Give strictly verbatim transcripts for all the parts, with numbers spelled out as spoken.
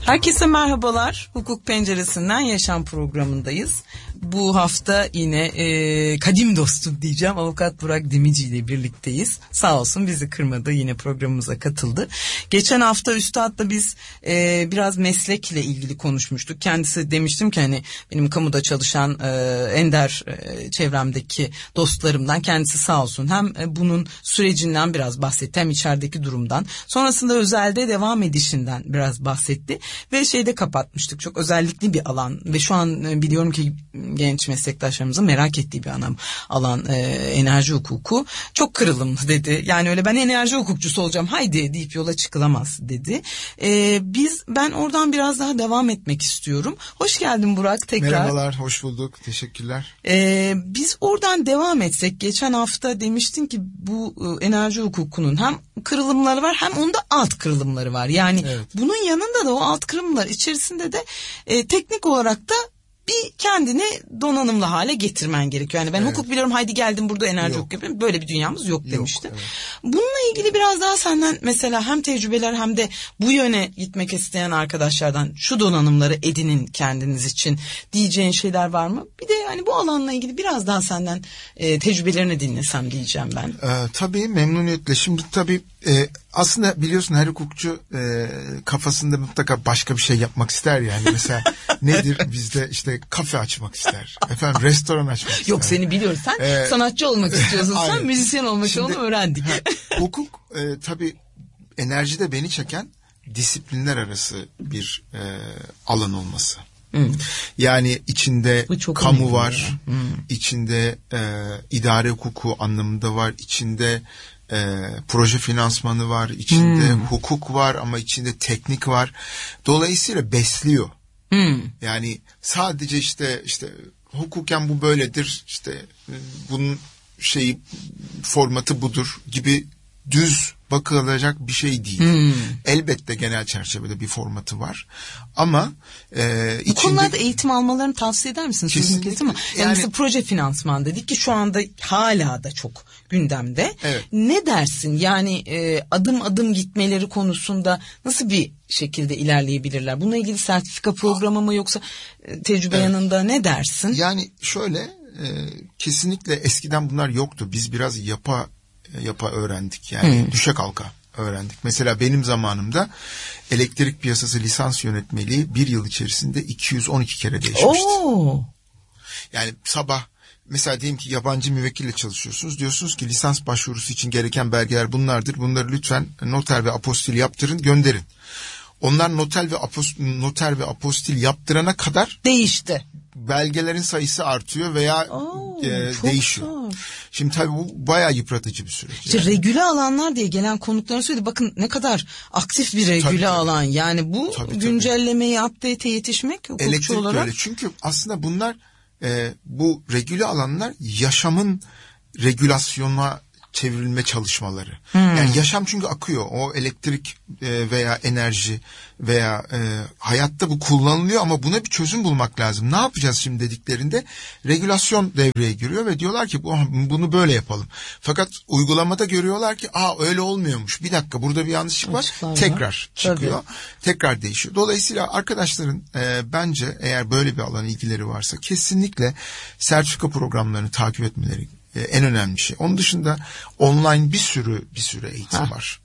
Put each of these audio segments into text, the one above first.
Herkese merhabalar. Hukuk Penceresinden Yaşam programındayız. Bu hafta yine e, kadim dostum diyeceğim, Avukat Burak Demici ile birlikteyiz. Sağ olsun bizi kırmadı, yine programımıza katıldı. Geçen hafta Üstad'la biz e, biraz meslekle ilgili konuşmuştuk. Kendisi demiştim ki hani benim kamuda çalışan e, ender e, çevremdeki dostlarımdan, kendisi sağ olsun hem e, bunun sürecinden biraz bahsetti, hem içerideki durumdan. Sonrasında özelde devam edişinden biraz bahsetti. Ve şeyde kapatmıştık, çok özellikli bir alan ve şu an biliyorum ki genç meslektaşlarımızın merak ettiği bir anam, alan e, enerji hukuku. Çok kırılımlı dedi. Yani öyle ben enerji hukukçusu olacağım haydi deyip yola çıkılamaz dedi. E, biz ben oradan biraz daha devam etmek istiyorum. Hoş geldin Burak tekrar. Merhabalar, hoş bulduk. Teşekkürler. E, biz oradan devam etsek, geçen hafta demiştin ki bu e, enerji hukukunun hem kırılımları var hem onda alt kırılımları var. Yani evet, bunun yanında da o alt kırılımlar içerisinde de e, teknik olarak da bir kendini donanımlı hale getirmen gerekiyor. Yani ben evet, hukuk biliyorum haydi geldim burada enerji hukuk yapayım. Böyle bir dünyamız yok, yok demişti. Evet. Bununla ilgili biraz daha senden mesela hem tecrübeler hem de bu yöne gitmek isteyen arkadaşlardan şu donanımları edinin kendiniz için diyeceğin şeyler var mı? Bir de yani bu alanla ilgili biraz daha senden e, tecrübelerini dinlesem diyeceğim ben. Ee, tabii memnuniyetle. Şimdi tabii e, aslında biliyorsun her hukukçu e, kafasında mutlaka başka bir şey yapmak ister yani. Mesela nedir bizde işte kafe açmak ister. Efendim restoran açmak ister. Yok seni biliyoruz. Sen ee, sanatçı olmak istiyorsun. Sen müzisyen olmak istiyorsun. Onu öğrendik. Ha, hukuk e, tabii enerjide beni çeken disiplinler arası bir e, alan olması. Hmm. Yani içinde kamu var. Hmm. İçinde e, idare hukuku anlamında var. İçinde e, proje finansmanı var. İçinde hmm. hukuk var ama içinde teknik var. Dolayısıyla besliyor. Hmm. Yani sadece işte işte hukuken bu böyledir, işte bunun şeyi formatı budur gibi düz bakılacak bir şey değil. Hmm. Elbette genel çerçevede bir formatı var. Ama e, bu içinde... konularda eğitim almalarını tavsiye eder misiniz? Kesinlikle. Yani, yani mesela proje finansman dedik ki şu anda hala da çok gündemde. Evet. Ne dersin? Yani e, adım adım gitmeleri konusunda nasıl bir şekilde ilerleyebilirler? Bununla ilgili sertifika programı mı yoksa e, tecrübe evet, yanında ne dersin? Yani şöyle e, kesinlikle eskiden bunlar yoktu. Biz biraz yapa yapa öğrendik yani hmm. düşe kalka öğrendik. Mesela benim zamanımda elektrik piyasası lisans yönetmeliği bir yıl içerisinde iki yüz on iki kere değişmişti. Oo. Yani sabah mesela diyelim ki yabancı müvekkille çalışıyorsunuz. Diyorsunuz ki lisans başvurusu için gereken belgeler bunlardır. Bunları lütfen noter ve apostil yaptırın, gönderin. Onlar noter ve apostil, noter ve apostil yaptırana kadar değişti. Belgelerin sayısı artıyor veya Oo, e, değişiyor. Zor. Şimdi tabii bu bayağı yıpratıcı bir süreç. İşte yani. Regüle alanlar diye gelen konukların söyledi. Bakın ne kadar aktif bir regüle tabii, alan. Tabii. Yani bu tabii, güncellemeye, update'e yetişmek hukukçu elektrik olarak. Öyle. Çünkü aslında bunlar e, bu regüle alanlar yaşamın regülasyona çevrilme çalışmaları. Hmm. Yani yaşam çünkü akıyor. O elektrik e, veya enerji veya e, hayatta bu kullanılıyor ama buna bir çözüm bulmak lazım. Ne yapacağız şimdi dediklerinde regülasyon devreye giriyor ve diyorlar ki bu, bunu böyle yapalım. Fakat uygulamada görüyorlar ki aa öyle olmuyormuş. Bir dakika burada bir yanlışlık var. Açıklar tekrar ya. Çıkıyor. Tabii. Tekrar değişiyor. Dolayısıyla arkadaşların e, bence eğer böyle bir alan ilgileri varsa kesinlikle sertifika programlarını takip etmeleri en önemli şey. Onun dışında online bir sürü bir sürü eğitim ha. var.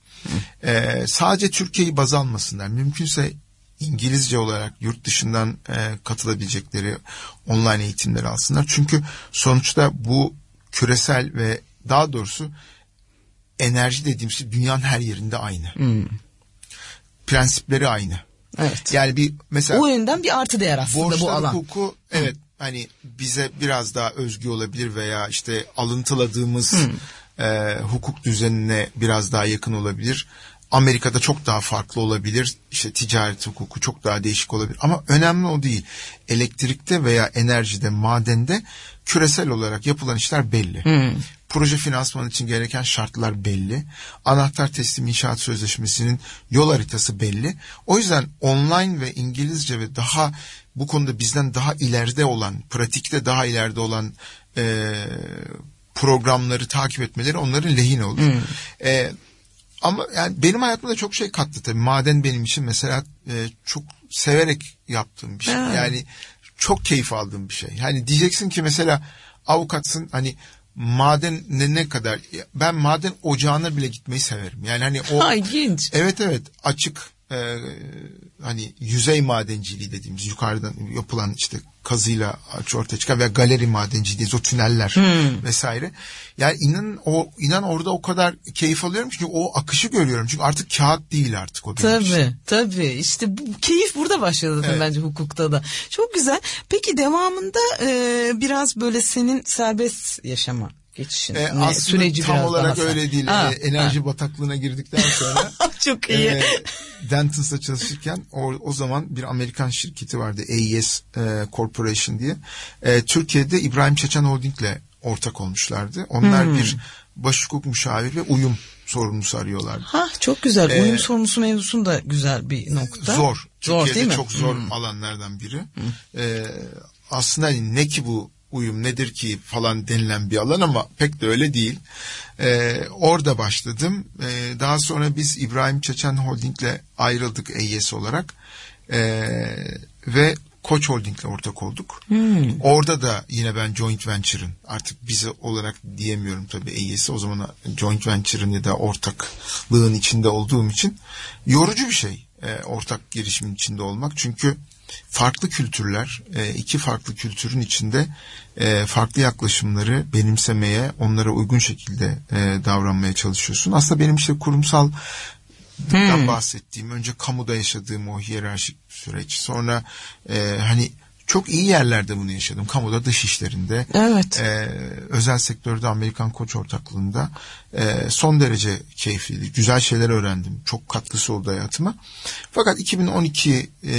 Ee, sadece Türkiye'yi baz almasınlar. Mümkünse İngilizce olarak yurt dışından e, katılabilecekleri online eğitimleri alsınlar. Çünkü sonuçta bu küresel ve daha doğrusu enerji dediğimiz şey dünyanın her yerinde aynı. Hmm. Prensipleri aynı. Evet. Yani bir mesela o yönden bir artı değer aslında bu alan. Hukuku evet. Hani bize biraz daha özgü olabilir veya işte alıntıladığımız hmm. e, hukuk düzenine biraz daha yakın olabilir. Amerika'da çok daha farklı olabilir. İşte ticaret hukuku çok daha değişik olabilir. Ama önemli o değil. Elektrikte veya enerjide, madende küresel olarak yapılan işler belli. Hmm. Proje finansmanı için gereken şartlar belli. Anahtar teslim inşaat sözleşmesinin yol haritası belli. O yüzden online ve İngilizce ve daha bu konuda bizden daha ileride olan, pratikte daha ileride olan e, programları takip etmeleri onların lehine olur. Hmm. E, ama yani benim hayatımda çok şey kattı tabii. Maden benim için mesela e, çok severek yaptığım bir şey. Ha. Yani çok keyif aldığım bir şey. Hani diyeceksin ki mesela avukatsın, hani maden ne, ne kadar, ben maden ocağına bile gitmeyi severim. Yani hani o ha, ilginç. Evet evet açık e, hani yüzey madenciliği dediğimiz, yukarıdan yapılan işte kazıyla ortaya çıkan veya galeri madenciliği, o tüneller hmm. vesaire. Yani inan o inan orada o kadar keyif alıyorum çünkü o akışı görüyorum. Çünkü artık kağıt değil artık o benim tabii, için. Tabii tabii işte bu keyif burada başladı zaten, evet. Bence hukukta da. Çok güzel. Peki devamında e, biraz böyle senin serbest yaşama geçişin e, aslında süreci tam biraz olarak daha öyle değil. Ha, e, enerji ha. bataklığına girdikten sonra çok iyi. E, Dentons'ta çalışırken o, o zaman bir Amerikan şirketi vardı, A E S e, Corporation diye. E, Türkiye'de İbrahim Çeçen Holding'le ortak olmuşlardı. Onlar hmm. bir baş hukuk müşavir ve uyum sorumlusu arıyorlardı. Ha, çok güzel. Ee, uyum sorumlusu mevzusun da güzel bir nokta. Zor. Zor Türkiye'de değil mi? çok zor hmm. alanlardan biri. Hmm. Ee, aslında hani ne ki bu uyum, nedir ki falan denilen bir alan ama pek de öyle değil. Ee, orada başladım. Ee, daha sonra biz İbrahim Çeçen Holding'le ayrıldık A E S olarak. Ee, ve Koç Holding'le ortak olduk. Hmm. Orada da yine ben joint venture'ın, artık bize olarak diyemiyorum tabii A E S'e, o zaman joint venture'ın ya da ortaklığın içinde olduğum için yorucu bir şey e, ortak girişimin içinde olmak. Çünkü farklı kültürler, e, iki farklı kültürün içinde e, farklı yaklaşımları benimsemeye, onlara uygun şekilde e, davranmaya çalışıyorsun. Aslında benim işte kurumsal Hmm. bahsettiğim, önce kamuda yaşadığım o hiyerarşik süreç, sonra e, hani çok iyi yerlerde bunu yaşadım. Kamuda, dış işlerinde, evet. e, özel sektörde Amerikan Koç ortaklığında e, son derece keyifliydi. Güzel şeyler öğrendim. Çok katkısı oldu hayatıma. Fakat iki bin on iki e,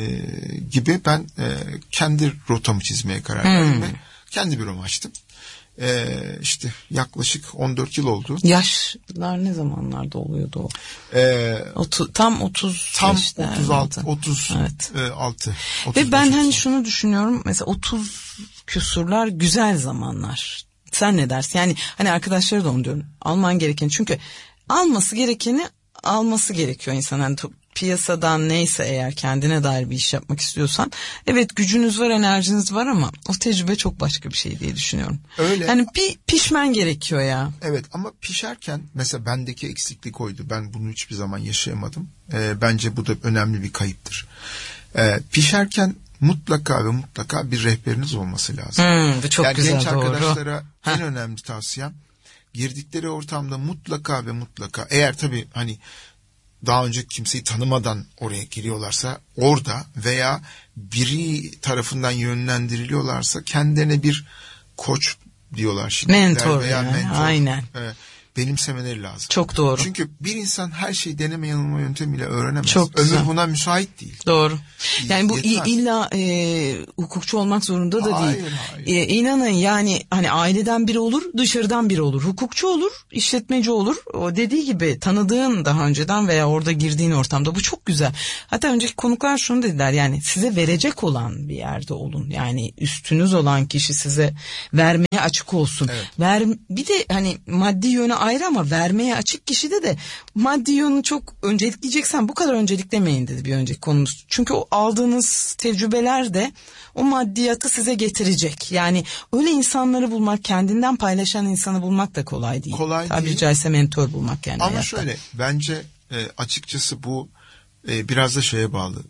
gibi ben e, kendi rotamı çizmeye karar verdim hmm. ve kendi büromu açtım. Ee, işte yaklaşık on dört yıl oldu. Yaşlar ne zamanlarda oluyordu o? Ee, Otu, tam otuz tam otuz altı, otuz altı. Evet. Ve ben hani şunu düşünüyorum, mesela otuz küsurlar güzel zamanlar. Sen ne dersin? Yani hani arkadaşlara da onu diyorum. Alman gereken, çünkü alması gerekeni alması gerekiyor insan. Hani piyasadan neyse, eğer kendine dair bir iş yapmak istiyorsan, evet gücünüz var, enerjiniz var ama o tecrübe çok başka bir şey diye düşünüyorum. Öyle. Yani bir pişmen gerekiyor ya. Evet, ama pişerken mesela bendeki eksiklik oydu. Ben bunu hiçbir zaman yaşayamadım. Ee, bence bu da önemli bir kayıptır. Ee, pişerken mutlaka ve mutlaka bir rehberiniz olması lazım. Hmm, bu çok yani güzel, genç doğru. arkadaşlara ha. en önemli tavsiyem, girdikleri ortamda mutlaka ve mutlaka, eğer tabii hani daha önce kimseyi tanımadan oraya giriyorlarsa orada, veya biri tarafından yönlendiriliyorlarsa kendilerine bir koç diyorlar şimdi. Mentor veya yani, mentor. Aynen. E, benimsemeleri lazım. Çok doğru. Çünkü bir insan her şeyi deneme yanılma yöntemiyle öğrenemez. Çok Ömür güzel. buna müsait değil. Doğru. Yani bu Yeter. illa e, hukukçu olmak zorunda da hayır, değil. Hayır. E, inanın yani hani aileden biri olur, dışarıdan biri olur. Hukukçu olur, işletmeci olur. O dediği gibi tanıdığın daha önceden veya orada girdiğin ortamda, bu çok güzel. Hatta önceki konuklar şunu dediler, yani size verecek olan bir yerde olun. Yani üstünüz olan kişi size vermeye açık olsun. Evet. Ver, bir de hani maddi yönü ayrı ama vermeye açık kişide de maddi yönü çok öncelikleyeceksen bu kadar önceliklemeyin dedi bir önceki konumuz. Çünkü o aldığınız tecrübeler de o maddiyatı size getirecek. Yani öyle insanları bulmak, kendinden paylaşan insanı bulmak da kolay değil. Kolay Tabiri değil. caizse mentor bulmak yani. Ama hayatta. şöyle, bence e, açıkçası bu e, biraz da şeye bağlı.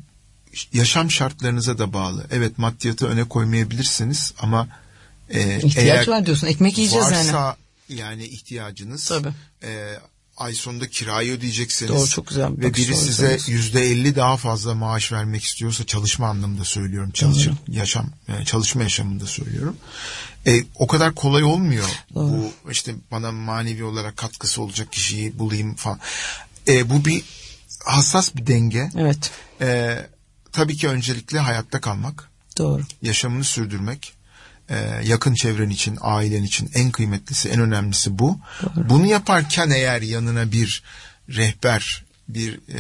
Yaşam şartlarınıza da bağlı. Evet, maddiyatı öne koymayabilirsiniz ama e, ihtiyaç var diyorsun. Ekmek yiyeceğiz varsa, yani. Varsa yani ihtiyacınız. Tabii. E, ay sonunda kirayı ödeyeceksiniz. Doğru, çok güzel. Ve biri size yüzde elli daha fazla maaş vermek istiyorsa, çalışma anlamında söylüyorum. Çalışım, yaşam, yani çalışma yaşamında söylüyorum. E, o kadar kolay olmuyor. Doğru. Bu işte bana manevi olarak katkısı olacak kişiyi bulayım falan. E, bu bir hassas bir denge. Evet. E, tabii ki öncelikle hayatta kalmak. Doğru. Yaşamını sürdürmek. Yakın çevren için, ailen için en kıymetlisi, en önemlisi bu. Doğru. Bunu yaparken eğer yanına bir rehber, bir e,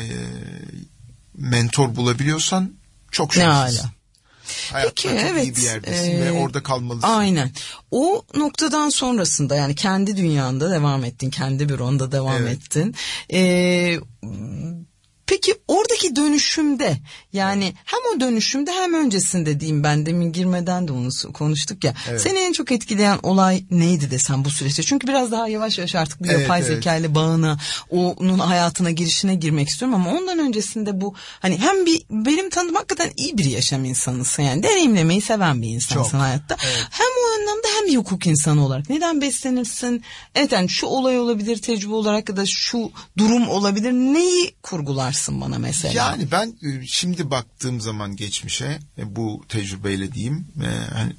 mentor bulabiliyorsan çok şanslısın. Hayatta Peki, çok evet, iyi bir yerdesin e, ve orada kalmalısın. Aynen. O noktadan sonrasında yani kendi dünyanda devam ettin, kendi büronda devam evet. ettin. E, peki oradaki Peki dönüşümde yani hem o dönüşümde hem öncesinde diyeyim, ben demin girmeden de onu konuştuk ya. Evet. Seni en çok etkileyen olay neydi desem bu süreçte? Çünkü biraz daha yavaş yavaş artık bu evet, yapay evet. zeka ile bağına, onun hayatına girişine girmek istiyorum ama ondan öncesinde bu hani hem bir benim tanıdığım hakikaten iyi bir yaşam insanısın yani, deneyimlemeyi seven bir insansın çok. Hayatta. Evet. Hem o anlamda hem bir hukuk insanı olarak neden beslenirsin? Evet yani şu olay olabilir tecrübe olarak ya da şu durum olabilir. Neyi kurgularsın bana mesela? Yani ben şimdi baktığım zaman geçmişe bu tecrübeyle diyeyim hani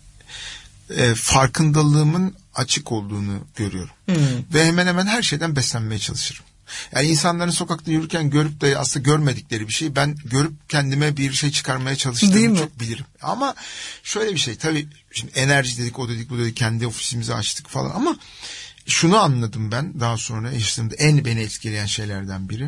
e, farkındalığımın açık olduğunu görüyorum. Hmm. Ve hemen hemen her şeyden beslenmeye çalışırım. Yani insanların sokakta yürürken görüp de aslında görmedikleri bir şeyi ben görüp kendime bir şey çıkarmaya çalıştığımı çok bilirim. Ama şöyle bir şey tabii, şimdi enerji dedik, o dedik, bu dedik, kendi ofisimizi açtık falan ama şunu anladım ben daha sonra yaşadığımda, en beni etkileyen şeylerden biri.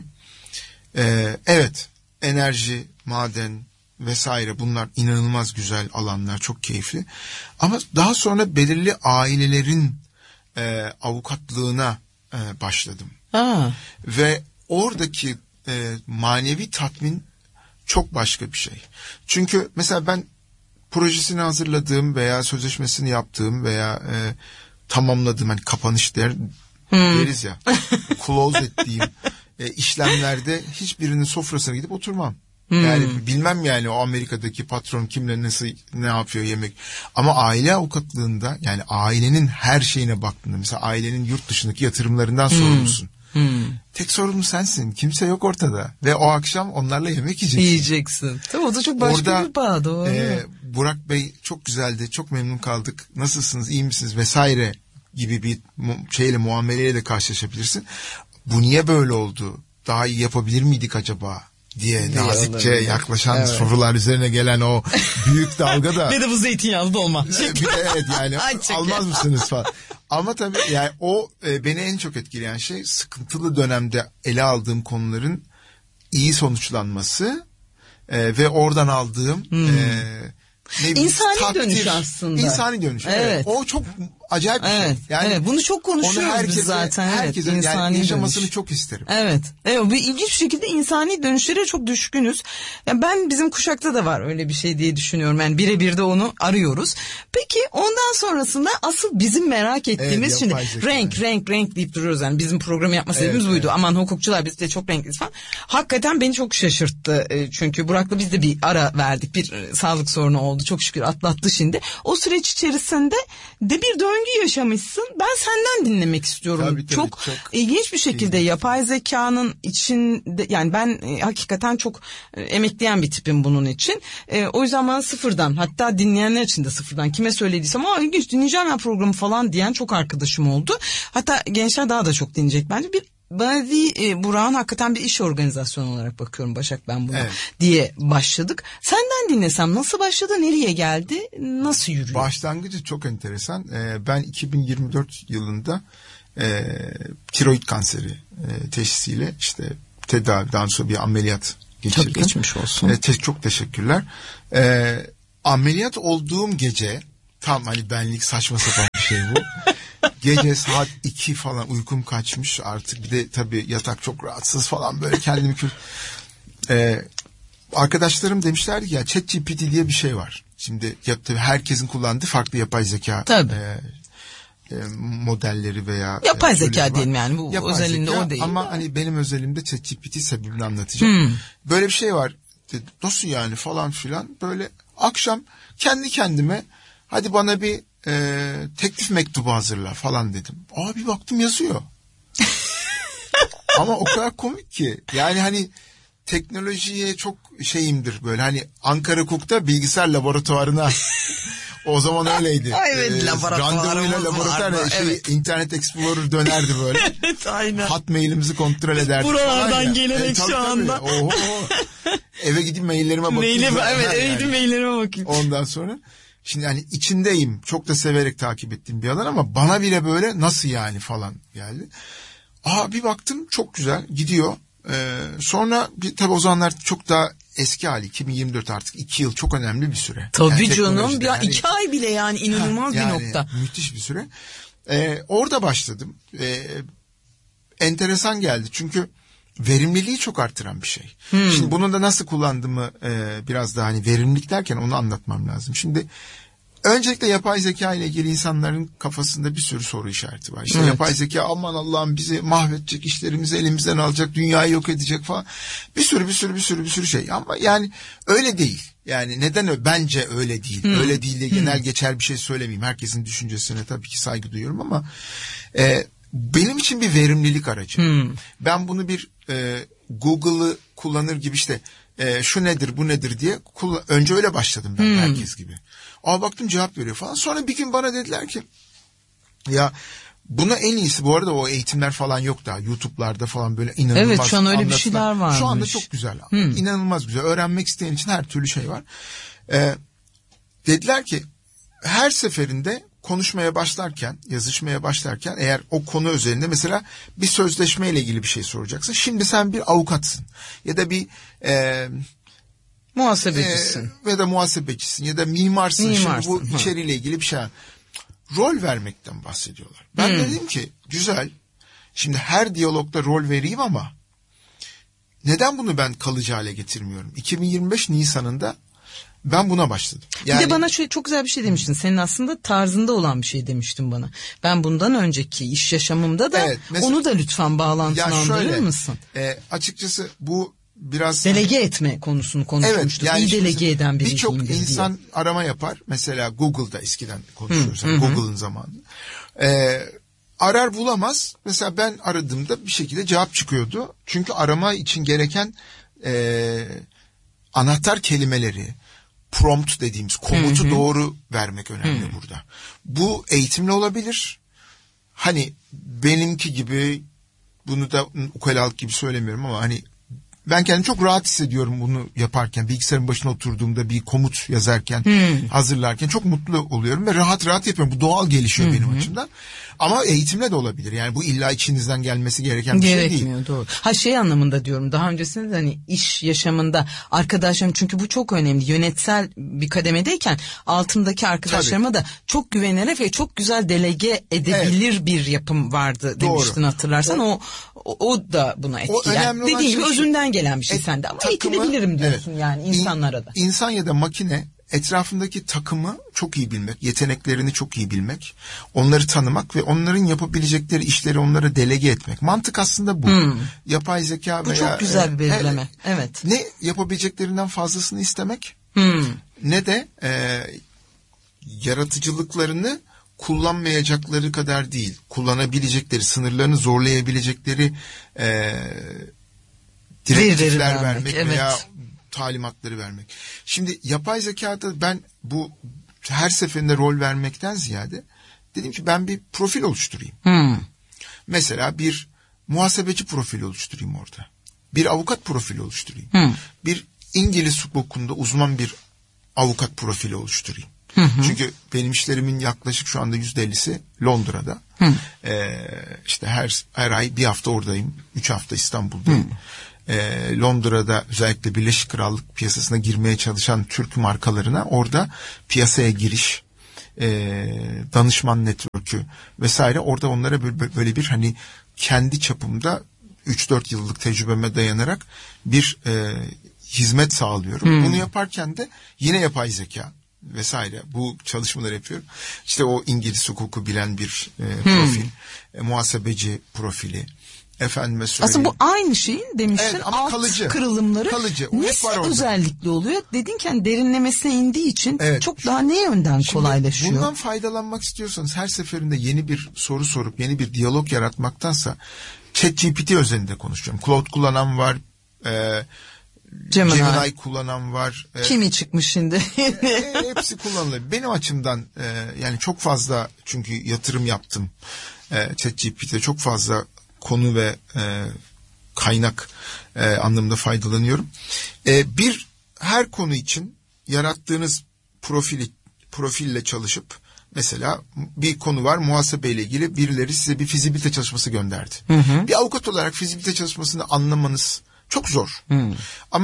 Ee, evet, enerji, maden vesaire bunlar inanılmaz güzel alanlar, çok keyifli. Ama daha sonra belirli ailelerin e, avukatlığına e, başladım. Ha. Ve oradaki e, manevi tatmin çok başka bir şey. Çünkü mesela ben projesini hazırladığım veya sözleşmesini yaptığım veya e, tamamladığım, hani kapanış der, hmm. deriz ya, close ettiğim e, işlemlerde hiçbirinin sofrasına gidip oturmam. Hmm. Yani bilmem yani o Amerika'daki patron kimle nasıl ne yapıyor yemek. Ama aile avukatlığında yani ailenin her şeyine baktığında, mesela ailenin yurt dışındaki yatırımlarından hmm. sorumlusun. Hmm. Tek sorumlu sensin. Kimse yok ortada. Ve o akşam onlarla yemek yiyeceksin. Yiyeceksin. Tabii o da çok başka orada, bir bağ, doğru. E, Burak Bey çok güzeldi. Çok memnun kaldık. Nasılsınız? İyi misiniz? Vesaire gibi bir şeyle, muameleyle de karşılaşabilirsin. Bu niye böyle oldu? Daha iyi yapabilir miydik acaba? Diye ne nazikçe yaklaşan evet. sorular üzerine gelen o büyük dalga da. Ve de bu zeytinyağlı dolma. Evet yani almaz mısınız falan. Ama tabii yani o e, beni en çok etkileyen şey, sıkıntılı dönemde ele aldığım konuların iyi sonuçlanması e, ve oradan aldığım hmm. e, ne İnsani takdir, dönüş aslında. İnsani dönüş. Evet. evet. O çok acayip bir evet. şey. Yani evet. Bunu çok konuşuyoruz herkese, biz zaten. Herkesin evet. yani yaşamasını dönüş. Çok isterim. Evet. Evet. Bir ilginç bir şekilde insani dönüşlere çok düşkünüz. Yani ben bizim kuşakta da var öyle bir şey diye düşünüyorum. Yani birebir de onu arıyoruz. Peki ondan sonrasında asıl bizim merak ettiğimiz evet, şimdi renk, yani. renk, renk deyip duruyoruz. Yani bizim programı yapma sebebimiz evet, buydu. Evet. Aman hukukçular biz de çok renkliyiz falan. Hakikaten beni çok şaşırttı. Çünkü Burak'la biz de bir ara verdik. Bir sağlık sorunu oldu. Çok şükür atlattı şimdi. O süreç içerisinde de bir döngü yaşamışsın. Ben senden dinlemek istiyorum. Tabii, tabii, çok, çok ilginç bir şekilde ilginç. Yapay zekanın içinde, yani ben e, hakikaten çok e, emekleyen bir tipim bunun için. E, o yüzden bana sıfırdan, hatta dinleyenler için de sıfırdan kime söylediysem aa ilginç dinleyeceğim ya programı falan diyen çok arkadaşım oldu. Hatta gençler daha da çok dinleyecek bence. Bir bana değil, e, Burak'ın hakikaten bir iş organizasyonu olarak bakıyorum Başak ben buna evet. diye başladık. Senden dinlesem nasıl başladı, nereye geldi, nasıl yürüyor? Başlangıcı çok enteresan. Ee, ben iki bin yirmi dört yılında e, tiroid kanseri e, teşhisiyle işte tedaviden sonra bir ameliyat geçirdim. Çok geçmiş olsun. E, te- çok teşekkürler. E, ameliyat olduğum gece, tam hani benlik saçma sapan bir şey bu. Gece saat iki falan uykum kaçmış artık, bir de tabii yatak çok rahatsız falan, böyle kendimi kül... Ee, arkadaşlarım demişlerdi ki ya ChatGPT diye bir şey var. Şimdi ya, tabii herkesin kullandığı farklı yapay zeka e, e, modelleri veya yapay e, zeka diyelim yani bu yapay özelinde zeka, o değil. Ama hani benim özelimde ChatGPT sebebini anlatacağım. Hmm. Böyle bir şey var. Nasıl yani falan filan, böyle akşam kendi kendime hadi bana bir e, teklif mektubu hazırla falan dedim. Aa bir baktım yazıyor. Ama o kadar komik ki. Yani hani teknolojiye çok şeyimdir böyle. Hani Ankara Hukuk'ta bilgisayar laboratuvarına o zaman öyleydi. Evet, ee, randevuyla laboratuvar şey, evet. Internet Explorer dönerdi böyle. Evet, aynen. Hotmail'imizi kontrol ederdik. Buralardan gelerek e, şu anda. Oho. Eve gidip maillerime bakayım. Maile, evet, eve gidip yani. maillerime bakayım. Ondan sonra şimdi hani içindeyim. Çok da severek takip ettiğim bir alan ama bana bile böyle nasıl yani falan geldi. Aa bir baktım çok güzel gidiyor. Ee, sonra bir, tabii o zamanlar çok daha eski hali iki bin yirmi dört, artık iki yıl çok önemli bir süre. Tabii yani canım ya yani, iki ay bile yani inanılmaz yani, bir nokta. Müthiş bir süre. Ee, orada başladım. Ee, enteresan geldi çünkü verimliliği çok artıran bir şey. Hmm. Şimdi bunu da nasıl kullandığımı e, biraz daha hani verimlilik derken onu anlatmam lazım. Şimdi öncelikle yapay zeka ile ilgili insanların kafasında bir sürü soru işareti var. İşte evet. Yapay zeka aman Allah'ım bizi mahvedecek, işlerimizi elimizden alacak, dünyayı yok edecek falan. Bir sürü bir sürü bir sürü bir sürü şey. Ama yani öyle değil. Yani neden öyle? Bence öyle değil. Hmm. Öyle değil diye genel hmm. geçer bir şey söylemeyeyim. Herkesin düşüncesine tabii ki saygı duyuyorum ama e, benim için bir verimlilik aracı. Hmm. Ben bunu bir e, Google'ı kullanır gibi işte e, şu nedir bu nedir diye kullan- önce öyle başladım ben hmm. herkes gibi. Aa baktım cevap veriyor falan. Sonra bir gün bana dediler ki ya buna en iyisi bu arada o eğitimler falan yok daha. YouTube'larda falan böyle inanılmaz. Evet şu an öyle anlatılar. Bir şeyler varmış. Şu anda çok güzel. Hmm. İnanılmaz güzel. Öğrenmek isteyen için her türlü şey var. Ee, dediler ki her seferinde konuşmaya başlarken, yazışmaya başlarken eğer o konu üzerinde mesela bir sözleşmeyle ilgili bir şey soracaksın. Şimdi sen bir avukatsın ya da bir e, muhasebecisin. E, ya da muhasebecisin ya da mimarsın. mimarsın. Şimdi bu ha. içeriğiyle ilgili bir şey. Rol vermekten bahsediyorlar. Ben hmm. dedim ki güzel. Şimdi her diyalogda rol vereyim ama neden bunu ben kalıcı hale getirmiyorum? iki bin yirmi beş Nisan'ında ben buna başladım. Yani... Bir de bana şöyle çok güzel bir şey demiştin. Senin aslında tarzında olan bir şey demiştin bana. Ben bundan önceki iş yaşamımda da evet, mesela, onu da lütfen bağlantılandırır mısın? E, açıkçası bu biraz... Delege etme konusunu konuşmuştuk. Evet, yani İyi delege eden bir birçok insan diye. Arama yapar. Mesela Google'da eskiden konuşuyoruz. Hı, yani hı, Google'ın zamanı. Ee, arar bulamaz. Mesela ben aradığımda bir şekilde cevap çıkıyordu. Çünkü arama için gereken e, anahtar kelimeleri, prompt dediğimiz komutu hı hı. doğru vermek önemli hı. burada. Bu eğitimle olabilir. Hani benimki gibi, bunu da ukalalık gibi söylemiyorum ama hani ben kendimi çok rahat hissediyorum bunu yaparken. Bilgisayarın başına oturduğumda bir komut yazarken, hmm. hazırlarken çok mutlu oluyorum ve rahat rahat yapıyorum. Bu doğal gelişiyor hmm. benim açımdan. Ama eğitimle de olabilir. Yani bu illa içinizden gelmesi gereken bir şey değil. Gerekmiyor, doğru. Ha şey anlamında diyorum. Daha öncesinde de hani iş yaşamında arkadaşlarım, çünkü bu çok önemli. Yönetsel bir kademedeyken altımdaki arkadaşlarıma Tabii. da çok güvenerek ve çok güzel delege edebilir evet. bir yapım vardı demiştin, doğru. hatırlarsan. O, o o da buna etkiler. Dediğim gibi özünden gelen bir şey et, sende ama takımı, eğitilebilirim diyorsun evet. yani insanlara da. İnsan ya da makine etrafındaki takımı çok iyi bilmek, yeteneklerini çok iyi bilmek, onları tanımak ve onların yapabilecekleri işleri onlara delege etmek. Mantık aslında bu. Hmm. Yapay zeka bu veya... Bu çok güzel bir belirleme. E, evet. Ne yapabileceklerinden fazlasını istemek, hmm. ne de e, yaratıcılıklarını kullanmayacakları kadar değil, kullanabilecekleri, sınırlarını zorlayabilecekleri e, direktifler vermek, vermek evet. veya talimatları vermek. Şimdi yapay zekada ben bu her seferinde rol vermekten ziyade dedim ki ben bir profil oluşturayım. Hmm. Mesela bir muhasebeci profili oluşturayım orada. Bir avukat profili oluşturayım. Hmm. Bir İngiliz hukukunda uzman bir avukat profili oluşturayım. Hı hı. Çünkü benim işlerimin yaklaşık şu anda yüzde ellisi Londra'da. Ee, işte her her ay bir hafta oradayım. Üç hafta İstanbul'dayım. Hı. Ee, Londra'da özellikle Birleşik Krallık piyasasına girmeye çalışan Türk markalarına orada piyasaya giriş, e, danışman network'ü vesaire, orada onlara böyle, böyle bir hani kendi çapımda üç dört yıllık tecrübeme dayanarak bir e, hizmet sağlıyorum. Hmm. Bunu yaparken de yine yapay zeka vesaire bu çalışmaları yapıyorum. İşte o İngiliz hukuku bilen bir e, profil, hmm. e, muhasebeci profili. Efendime söyleyeyim. Aslında bu aynı şeyin demiştin, evet, ama alt kalıcı, kırılımları kalıcı. nesi özellikli oluyor? Dedin ki hani derinlemesine indiği için evet. çok daha ne yönden Şimdi kolaylaşıyor? Bundan faydalanmak istiyorsanız her seferinde yeni bir soru sorup yeni bir diyalog yaratmaktansa ChatGPT özelinde konuşacağım. Cloud kullanan var, e, Gemini. Gemini kullanan var. E, Kimi çıkmış şimdi? e, hepsi kullanılıyor. Benim açımdan e, yani çok fazla, çünkü yatırım yaptım. E, ChatGPT'de çok fazla konu ve e, kaynak e, anlamında faydalanıyorum. E, bir her konu için yarattığınız profili profille çalışıp, mesela bir konu var, muhasebeyle ilgili birileri size bir fizibilite çalışması gönderdi. Hı hı. Bir avukat olarak fizibilite çalışmasını anlamanız çok zor. Hı. Ama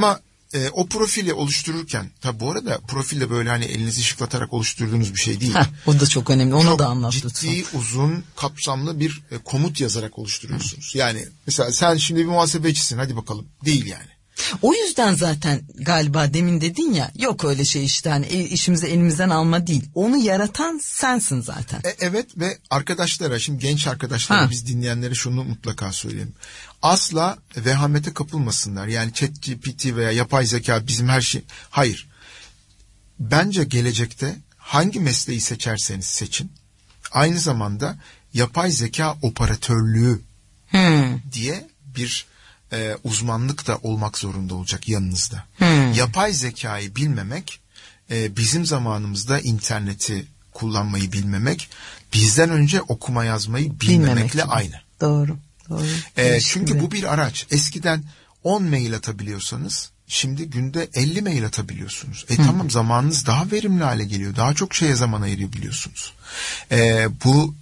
e, o profili oluştururken, tabi bu arada profil de böyle hani elinizi şıklatarak oluşturduğunuz bir şey değil. Heh, o da çok önemli. Onu çok da anlat ciddi, lütfen. Ciddi, uzun, kapsamlı bir e, komut yazarak oluşturuyorsunuz. Hı. Yani mesela sen şimdi bir muhasebecisin, hadi bakalım. Değil yani. O yüzden zaten galiba demin dedin ya, yok öyle şey işte, hani işimizi elimizden alma değil. Onu yaratan sensin zaten. E, evet ve arkadaşlara, şimdi genç arkadaşlara, ha. biz dinleyenlere şunu mutlaka söyleyeyim. Asla vehamete kapılmasınlar. Yani ChatGPT veya yapay zeka bizim her şey. Hayır. Bence gelecekte hangi mesleği seçerseniz seçin, aynı zamanda yapay zeka operatörlüğü hmm. diye bir e, uzmanlık da olmak zorunda olacak yanınızda. Hmm. Yapay zekayı bilmemek, e, bizim zamanımızda interneti kullanmayı bilmemek, bizden önce okuma yazmayı bilmemekle Bilmemek aynı. Doğru. Doğru. E, çünkü bu bir araç. Eskiden on mail atabiliyorsanız şimdi günde elli mail atabiliyorsunuz. E Hı. tamam, zamanınız daha verimli hale geliyor. Daha çok şeye zaman ayırabiliyorsunuz. E, bu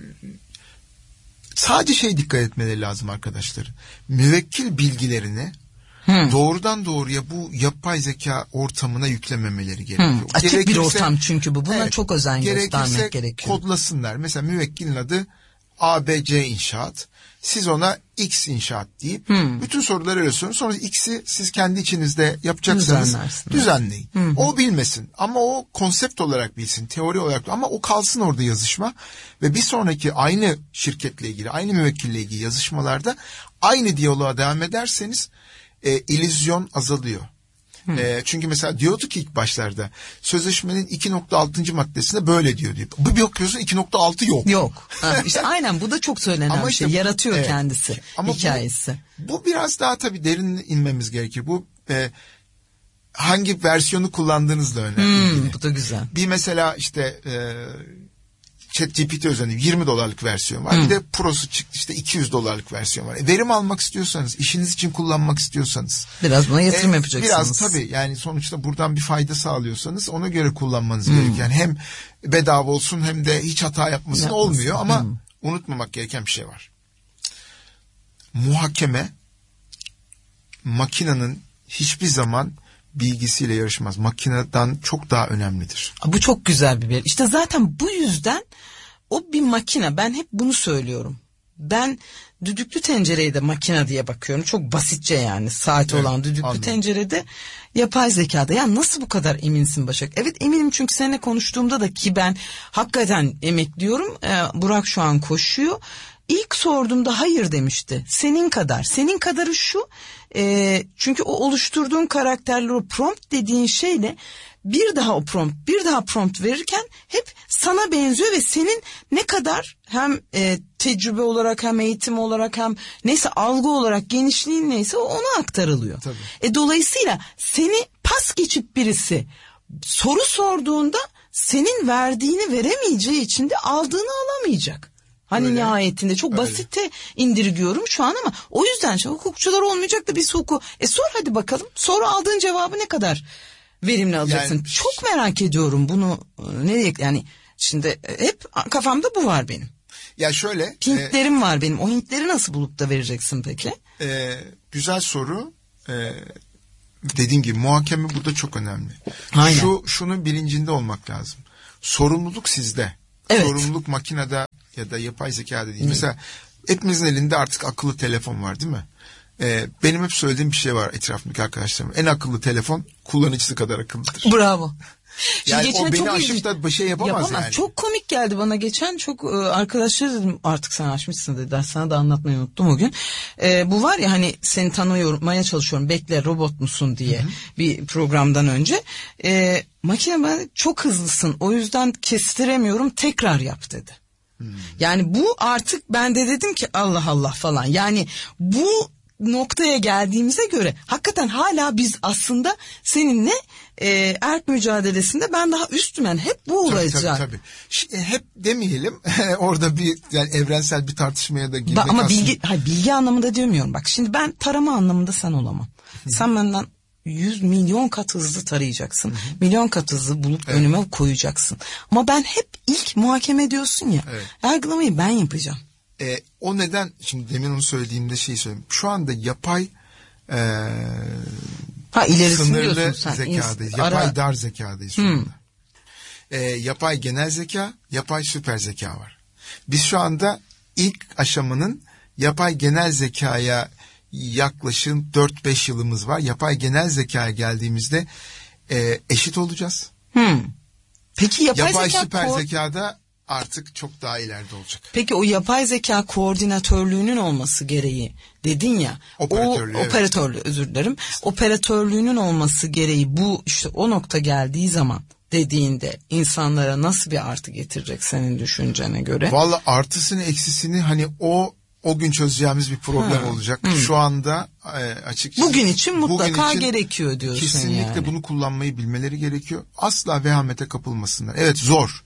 sadece şey dikkat etmeleri lazım arkadaşlar. Müvekkil bilgilerini Hı. doğrudan doğruya bu yapay zeka ortamına yüklememeleri gerekiyor. Hı. Açık bir ortam çünkü bu. Buna evet, çok özen göstermek gerekiyor. Kodlasınlar. Mesela müvekkilin adı A B C İnşaat. Siz ona X İnşaat deyip hmm. bütün soruları öyle sorun. Sonra X'i siz kendi içinizde yapacaksanız düzenleyin. Hmm. O bilmesin ama o konsept olarak bilsin, teori olarak, ama o kalsın orada yazışma ve bir sonraki aynı şirketle ilgili, aynı müvekkille ilgili yazışmalarda aynı diyaloğa devam ederseniz e, illüzyon azalıyor. Hmm. E, çünkü mesela diyordu ki ilk başlarda sözleşmenin iki nokta altıncı maddesinde böyle diyor diyor. Bu bir bakıyorsun iki nokta altı yok. Yok. Ha, işte aynen, bu da çok söylenen ama bir şey. Işte, yaratıyor evet, kendisi ama hikayesi. Bu, bu biraz daha tabii derin inmemiz gerekir. Bu e, hangi versiyonu kullandığınızla önemli. Hmm, bu da güzel. Bir mesela işte e, ChatGPT özelliği yirmi dolarlık versiyon var. Hmm. Bir de Pro'su çıktı, işte iki yüz dolarlık versiyon var. E, verim almak istiyorsanız, işiniz için kullanmak istiyorsanız. Biraz buna yatırım e, yapacaksınız. Biraz tabii, yani sonuçta buradan bir fayda sağlıyorsanız ona göre kullanmanız hmm. gerekiyor. Yani hem bedava olsun hem de hiç hata yapmasın Yapmasın. olmuyor ama hmm. unutmamak gereken bir şey var. Muhakeme makinenin hiçbir zaman bilgisiyle yarışmaz. Makineden çok daha önemlidir. Bu çok güzel bir veri. İşte zaten bu yüzden o bir makine. Ben hep bunu söylüyorum. Ben düdüklü tencereye de makine diye bakıyorum. Çok basitçe yani. Saati evet, olan düdüklü anladım. tencerede, yapay zekada. Ya nasıl bu kadar eminsin Başak? Evet eminim, çünkü seninle konuştuğumda da ki ben hakikaten emekliyorum. Ee, Burak şu an koşuyor. İlk sorduğumda hayır demişti. Senin kadar. Senin kadarı şu. E, çünkü o oluşturduğun karakterler, o prompt dediğin şeyle bir daha o prompt, bir daha prompt verirken hep sana benziyor ve senin ne kadar hem e, tecrübe olarak, hem eğitim olarak, hem neyse algı olarak genişliğin neyse ona aktarılıyor. Tabii. E, dolayısıyla seni pas geçip birisi soru sorduğunda senin verdiğini veremeyeceği için de aldığını alamayacak. Hani öyle, nihayetinde çok öyle. basite indirgiyorum şu an ama o yüzden şey, hukukçular olmayacak da biz hukuku. E sor hadi bakalım. Soru aldığın cevabı ne kadar verimli alacaksın? Yani, çok merak ediyorum bunu. Nereye, yani şimdi hep kafamda bu var benim. Ya şöyle. Hintlerim e, var benim. O Hintleri nasıl bulup da vereceksin peki? E, güzel soru. E, dediğim gibi muhakeme burada çok önemli. Aynen. Şu şunun bilincinde olmak lazım. Sorumluluk sizde. Evet. Sorumluluk makinede ya da yapay zeka değil. Hmm. Mesela hepimizin elinde artık akıllı telefon var değil mi? Ee, benim hep söylediğim bir şey var etrafımdaki arkadaşlarım. En akıllı telefon kullanıcısı kadar akıllıdır. Bravo. Yani o beni aşıp da bir şey yapamaz, yapamaz yani. Çok komik geldi bana geçen, çok e, arkadaşlar dedim artık sen açmışsın dediler, sana da anlatmayı unuttum o gün. E, bu var ya hani seni tanımaya çalışıyorum, bekle robot musun diye, hı hı. bir programdan önce. E, makine bana çok hızlısın, o yüzden kestiremiyorum, tekrar yap dedi. Hmm. Yani bu artık ben de dedim ki Allah Allah falan, yani bu noktaya geldiğimize göre hakikaten hala biz aslında seninle e, erk mücadelesinde ben daha üstüm, yani hep bu olacak. Tabii, tabii, tabii. Hep demeyelim orada bir yani evrensel bir tartışmaya da girmek ba- ama aslında. bilgi, hayır, bilgi anlamında demiyorum, bak şimdi ben tarama anlamında sen olamam. Hı. Sen benden yüz milyon kat hızlı tarayacaksın. Hı hı. Milyon kat hızlı bulup evet. önüme koyacaksın. Ama ben hep ilk muhakeme diyorsun ya. Evet. Yargılamayı ben yapacağım. E, o neden, şimdi demin onu söylediğimde şey söyleyeyim. Şu anda yapay e, Ha ilerisini sınırlı diyorsun sen. zekadayız. İns- Yapay ara... dar zekadayız şu hmm. anda. Ee, yapay genel zeka, yapay süper zeka var. Biz şu anda ilk aşamanın yapay genel zekaya yaklaşık dört beş yılımız var. Yapay genel zekaya geldiğimizde e, eşit olacağız. Hmm. Peki yapay, yapay zeka süper ko- zekada artık çok daha ileride olacak. Peki o yapay zeka koordinatörlüğünün olması gereği dedin ya. Operatörlüğü, o evet. operatörlüğü özür dilerim. Operatörlüğünün olması gereği bu işte o nokta geldiği zaman dediğinde insanlara nasıl bir artı getirecek senin düşüncene göre? Valla artısını eksisini hani o o gün çözeceğimiz bir problem ha. olacak. Hmm. Şu anda e, açıkçası. Bugün için mutlaka bugün için gerekiyor diyorsun kesinlikle yani. Kesinlikle bunu kullanmayı bilmeleri gerekiyor. Asla vehamete kapılmasınlar. Evet zor.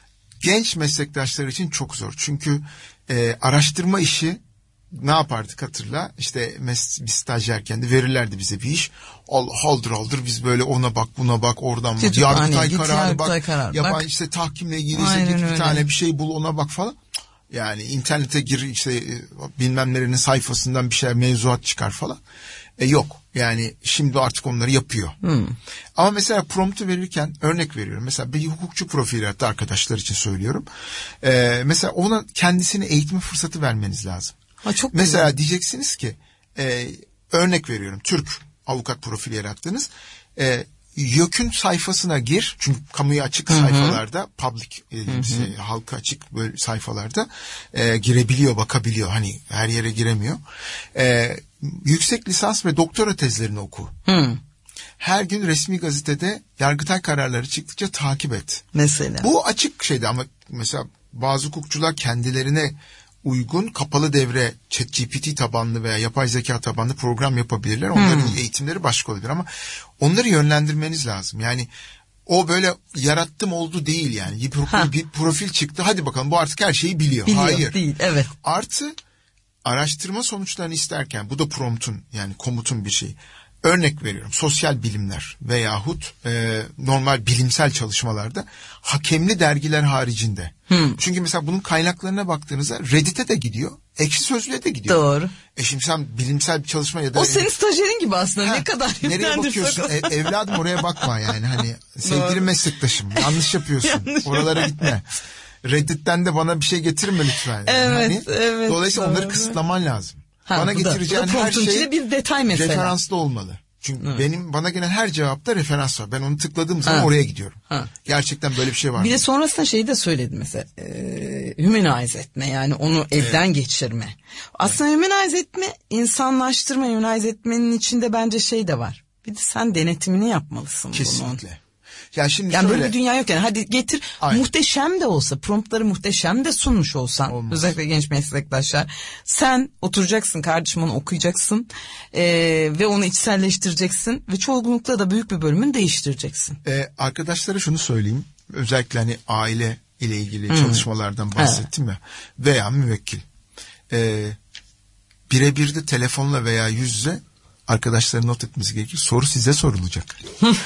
Genç meslektaşlar için çok zor. Çünkü e, araştırma işi ne yapardık hatırla. İşte mes- bir stajyerken de verirlerdi bize bir iş. Allah haldır haldır biz böyle ona bak buna bak oradan bak. Yargıtay kararı bak. Karar, yapan bak. işte tahkimle ilgiliyse git bir öyle. tane bir şey bul ona bak falan. Yani internete gir işte bilmem nerenin sayfasından bir şey mevzuat çıkar falan. E yok yani şimdi artık onları yapıyor. Hmm. Ama mesela promptu verirken örnek veriyorum. Mesela bir hukukçu profili hatta arkadaşlar için söylüyorum. E, mesela ona kendisini eğitme fırsatı vermeniz lazım. Ha, çok mesela güzel. Diyeceksiniz ki e, örnek veriyorum Türk avukat profili yarattınız. E, YÖK'ün sayfasına gir. Çünkü kamuya açık Hı-hı. sayfalarda public e, halka açık böyle sayfalarda e, girebiliyor, bakabiliyor. Hani her yere giremiyor. E, yüksek lisans ve doktora tezlerini oku. Hı. Her gün resmi gazetede Yargıtay kararları çıktıkça takip et. Mesela. Bu açık şeydi ama mesela bazı hukukçular kendilerine uygun kapalı devre ChatGPT tabanlı veya yapay zeka tabanlı program yapabilirler. Onların hmm. eğitimleri başka olabilir ama onları yönlendirmeniz lazım. Yani o böyle yarattım oldu değil yani. Bir profil, bir profil çıktı hadi bakalım bu artık her şeyi biliyor. Biliyor Hayır. Değil, evet. Artı araştırma sonuçlarını isterken bu da promptun yani komutun bir şeyi. Örnek veriyorum sosyal bilimler veyahut e, normal bilimsel çalışmalarda hakemli dergiler haricinde. Hmm. Çünkü mesela bunun kaynaklarına baktığınızda Reddit'e de gidiyor, Ekşi Sözlüğe de gidiyor. Doğru. E şimdi sen bilimsel bir çalışma ya da... O senin stajyerin gibi aslında ha, ne kadar nereye bakıyorsun? E, evladım oraya bakma yani hani sevgili meslektaşım yanlış yapıyorsun yanlış oralara gitme. Reddit'ten de bana bir şey getirme lütfen. Evet, hani, evet. Dolayısıyla doğru. onları kısıtlaman lazım. Ha, bana getireceğin da, her şey bir detay mesela. referanslı olmalı. Çünkü evet. benim bana gelen her cevapta referans var. Ben onu tıkladığım zaman ha. oraya gidiyorum. Ha. Gerçekten böyle bir şey var. Bir de sonrasında şeyi de söyledim mesela. E, humanize etme yani onu elden evet. geçirme. Aslında evet. humanize etme, insanlaştırma, humanize etmenin içinde bence şey de var. Bir de sen denetimini yapmalısın bunun. Kesinlikle. Ya şimdi yani şöyle, böyle bir dünya yok yani. Hadi getir aynen. muhteşem de olsa, promptları muhteşem de sunmuş olsan, olmaz. Özellikle genç meslektaşlar. Sen oturacaksın kardeşim onu okuyacaksın ee, ve onu içselleştireceksin ve çoğunlukla da büyük bir bölümünü değiştireceksin. Ee, arkadaşlara şunu söyleyeyim. Özellikle hani aile ile ilgili hmm. çalışmalardan bahsettim evet. ya veya müvekkil. Ee, birebir de telefonla veya yüz yüze arkadaşların not etmesi gerekir. Soru size sorulacak.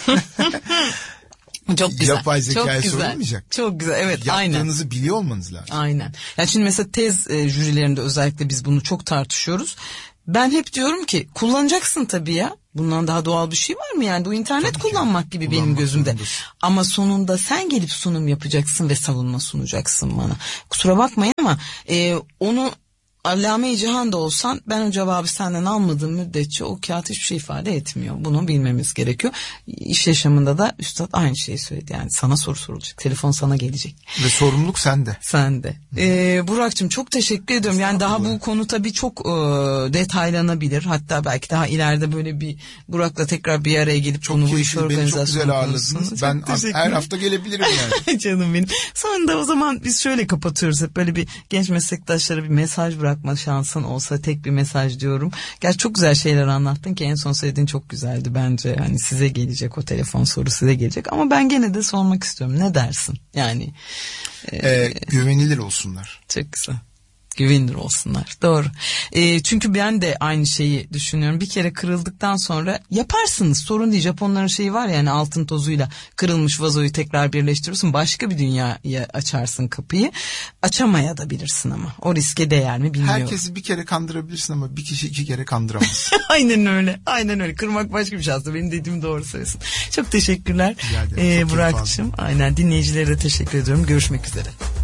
Çok güzel. Yapay zekaya sorulmayacak. Çok güzel. Evet, yaptığınızı aynen. Yaptığınızı biliyor olmanız lazım. Aynen. Yani şimdi mesela tez e, jürilerinde özellikle biz bunu çok tartışıyoruz. Ben hep diyorum ki kullanacaksın tabii ya. Bundan daha doğal bir şey var mı yani? Bu internet tabii kullanmak ki. gibi kullanmak benim gözümde. Zorundasın. Ama sonunda sen gelip sunum yapacaksın ve savunma sunacaksın bana. Kusura bakmayın ama e, onu Allame-i Cihan da olsan ben o cevabı senden almadığım müddetçe o kağıt hiçbir şey ifade etmiyor. Bunu bilmemiz gerekiyor. İş yaşamında da üstad aynı şeyi söyledi. Yani sana soru sorulacak. Telefon sana gelecek. Ve sorumluluk sende. Sende. Ee, Burak'cığım çok teşekkür ediyorum. Yani daha bu konu tabii çok e, detaylanabilir. Hatta belki daha ileride böyle bir Burak'la tekrar bir araya gelip çok bunu bu iş organizasyonu çok güzel ağırladınız. Ben her hafta gelebilirim yani. Canım benim. Sonunda o zaman biz şöyle kapatıyoruz. Hep böyle bir genç meslektaşlara bir mesaj bırakma şansın olsa tek bir mesaj diyorum. Gerçi çok güzel şeyler anlattın ki en son söylediğin çok güzeldi bence. Hani size gelecek o telefon soru size gelecek ama ben gene de sormak istiyorum. Ne dersin? Yani e, ee, güvenilir olsunlar. Çok güzel. güvenilir olsunlar. Doğru. E, çünkü ben de aynı şeyi düşünüyorum. Bir kere kırıldıktan sonra yaparsınız, sorun değil. Japonların şeyi var ya, yani altın tozuyla kırılmış vazoyu tekrar birleştiriyorsun. Başka bir dünyaya açarsın kapıyı. Açamaya da bilirsin ama. O riske değer mi bilmiyorum. Herkesi bir kere kandırabilirsin ama bir kişi iki kere kandıramaz. Aynen öyle. Aynen öyle. Kırmak başka bir şey aslında. Benim dediğim doğru söylüyorsun. Çok teşekkürler. Ee, Burak'cığım. Aynen, dinleyicilere de teşekkür ediyorum. Görüşmek üzere.